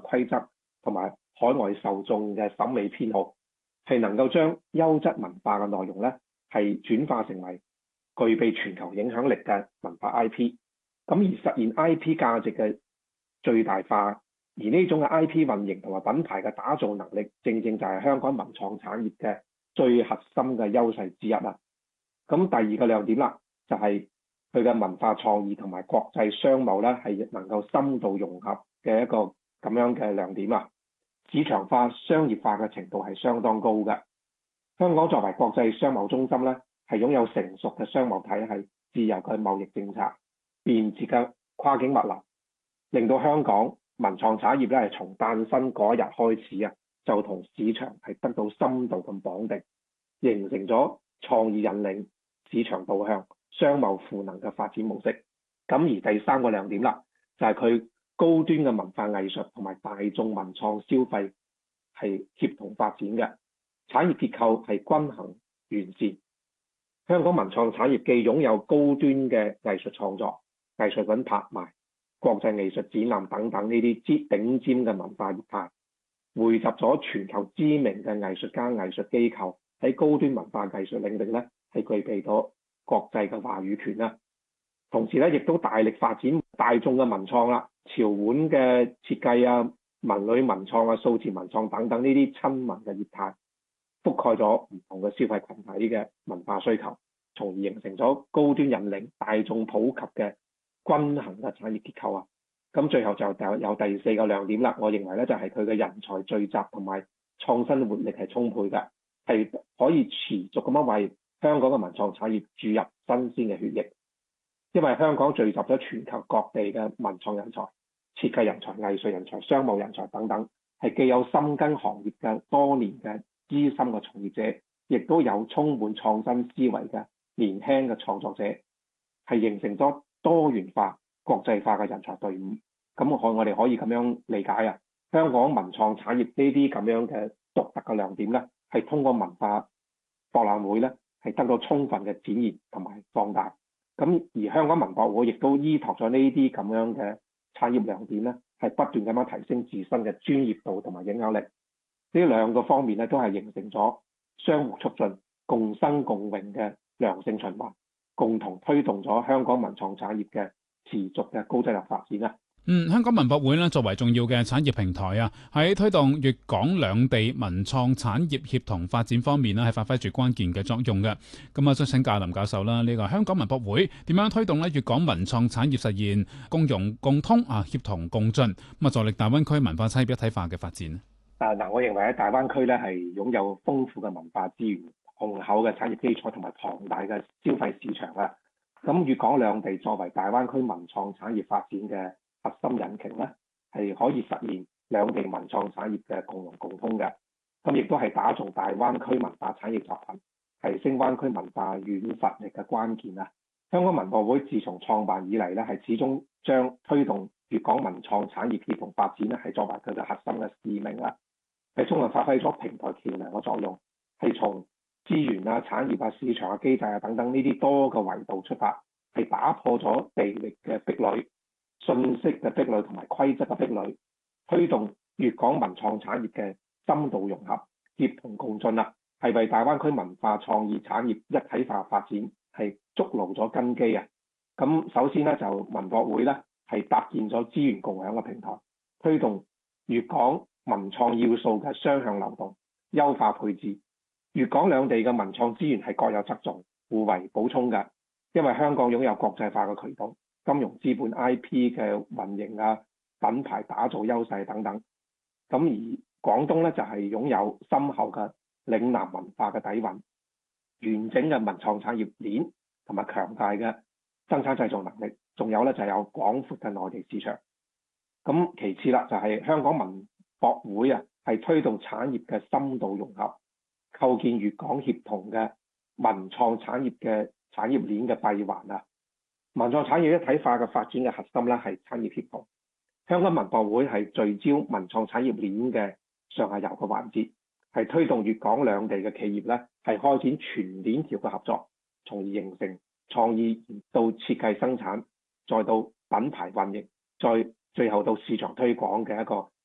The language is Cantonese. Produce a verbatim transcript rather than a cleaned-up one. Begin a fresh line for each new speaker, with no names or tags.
規則同埋海外受眾嘅審美偏好，係能夠將優質文化嘅內容咧係轉化成為具備全球影響力嘅文化 I P， 咁而實現 I P 價值嘅最大化。而呢種嘅 I P 運營同埋品牌嘅打造能力，正正就係香港文創產業嘅最核心嘅優勢之一啦。咁第二個亮點啦，就係佢嘅文化創意同埋國際商貿咧，係能夠深度融合嘅一個咁樣嘅亮點啊。市場化、商業化嘅程度係相當高嘅。香港作為國際商貿中心咧，係擁有成熟嘅商貿體系、自由嘅貿易政策、便捷嘅跨境物流，令到香港文創產業咧係從誕生嗰一日開始啊，就同市場係得到深度咁綁定，形成咗創意引領、市場導向、商貿賦能嘅發展模式。咁而第三個亮點啦，就係佢高端嘅文化藝術同埋大眾文創消費係協同發展嘅，產業結構係均衡完善。香港文創產業既擁有高端嘅藝術創作、藝術品拍賣、國際藝術展覽等等呢啲之頂尖嘅文化業態，匯集咗全球知名嘅藝術家、藝術機構喺高端文化藝術領域咧係具備咗國際嘅話語權啦。同時咧，亦都大力發展大眾嘅文創啦，潮玩嘅設計啊、文旅文創啊、數字文創等等呢啲親民嘅業態，覆蓋咗唔同嘅消費群體嘅文化需求，從而形成咗高端引領、大眾普及嘅均衡嘅產業結構啊。咁最後就有第四個亮點啦，我認為咧就係佢嘅人才聚集同埋創新活力係充沛嘅，係可以持續咁樣為香港嘅文創產業注入新鮮嘅血液。因為香港聚集咗全球各地嘅文創人才、設計人才、藝術人才、商務人才等等，係既有深耕行業嘅多年嘅資深嘅從業者，亦都有充滿創新思維嘅年輕嘅創作者，係形成咗多元化、國際化嘅人才隊伍。咁我我哋可以咁樣理解啊，香港文創產業呢啲咁樣嘅獨特嘅亮點咧，係通過文化博覽會咧，係得到充分嘅展現同埋放大。咁而香港文博會亦都依託咗呢啲咁樣嘅產業亮點咧，係不斷咁樣提升自身嘅專業度同埋影響力。呢兩個方面咧，都係形成咗相互促進、共生共榮嘅良性循環，共同推動咗香港文創產業嘅持續嘅高質量發展啊！
嗯，香港文博會咧作為重要嘅產業平台啊，喺推動粵港兩地文創產業協同發展方面咧，係發揮住關鍵嘅作用嘅。咁啊，想請教林教授啦，呢個香港文博會點樣推動咧粵港文創產業實現共融共通啊，協同共進，咁啊助力大灣區文化產業一體化嘅發展？
啊嗱，我認為喺大灣區咧係擁有豐富嘅文化資源、雄厚嘅產業基礎同埋龐大嘅消費市場啊。咁粵港兩地作為大灣區文創產業發展嘅核心引擎咧，係可以實現兩地文創產業嘅共融共通嘅。咁亦都係打造大灣區文化產業作品，提升灣區文化軟實力嘅關鍵啊！香港文博會自從創辦以嚟咧，係始終將推動粵港文創產業協同發展咧，係作為佢嘅核心嘅使命啦，係充分發揮咗平台橋梁嘅作用，係從資源啊、產業啊、市場嘅機制啊等等呢啲多個維度出發，係打破咗地域嘅壁壘、信息嘅壁壘同埋規則嘅壁壘，推動粵港文創產業嘅深度融合、協同共進啦，係為大灣區文化創意產業一體化發展係築牢咗根基啊！咁首先咧就文博會咧係搭建咗資源共享嘅平台，推動粵港文創要素嘅雙向流動、優化配置。粵港兩地嘅文創資源係各有側重、互為補充嘅，因為香港擁有國際化嘅渠道、金融資本、I P 嘅運營啊、品牌打造優勢等等。咁而廣東咧就係、是、擁有深厚嘅嶺南文化嘅底蘊、完整嘅文創產業鏈同埋強大嘅生產製造能力，仲有咧就有廣闊嘅內地市場。咁其次啦，就係、是、香港文博會啊，係推動產業嘅深度融合，構建粵港協同嘅文創產業嘅產業鏈嘅閉環啊！文創產業一體化嘅發展嘅核心咧係產業協同。香港文博會係聚焦文創產業鏈嘅上下游嘅環節，係推動粵港兩地嘅企業咧係開展全鏈條嘅合作，從而形成創意到設計生產，再到品牌運營，再最後到市場推廣嘅一個